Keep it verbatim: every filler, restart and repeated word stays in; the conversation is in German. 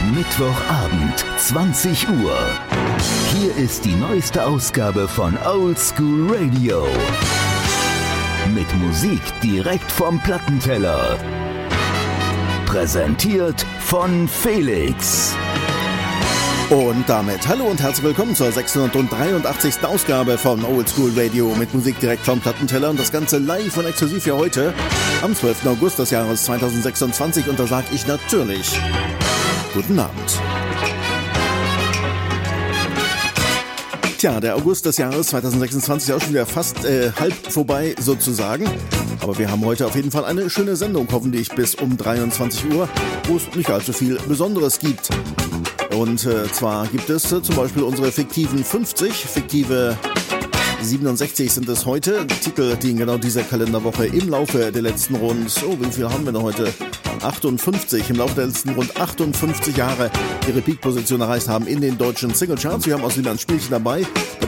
Mittwochabend, zwanzig Uhr. Hier ist die neueste Ausgabe von Old School Radio. Mit Musik direkt vom Plattenteller. Präsentiert von Felix. Und damit hallo und herzlich willkommen zur sechshundertdreiundachtzigsten Ausgabe von Old School Radio mit Musik direkt vom Plattenteller und das Ganze live und exklusiv für heute am zwölften August des Jahres zweitausendsechsundzwanzig und da sage ich natürlich guten Abend. Tja, der August des Jahres zweitausendsechsundzwanzig ist auch schon wieder fast äh, halb vorbei sozusagen. Aber wir haben heute auf jeden Fall eine schöne Sendung, hoffentlich bis um dreiundzwanzig Uhr, wo es nicht allzu viel Besonderes gibt. Und äh, zwar gibt es äh, zum Beispiel unsere fiktiven fünfzig, fiktive siebenundsechzig sind es heute. Titel, die in genau dieser Kalenderwoche im Laufe der letzten rund, oh, wie viel haben wir noch heute? achtundfünfzig, im Laufe der letzten rund achtundfünfzig Jahre ihre Peak-Position erreicht haben in den deutschen Singlecharts. Wir haben außerdem ein Spielchen dabei.